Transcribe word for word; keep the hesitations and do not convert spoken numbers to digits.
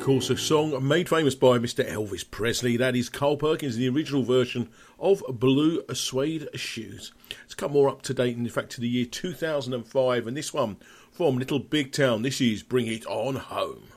course, a song made famous by Mister Elvis Presley. That is Carl Perkins in the original version of Blue Suede Shoes. It's come more up to date, in fact, to the year two thousand five, and this one from Little Big Town. This is Bring It On Home.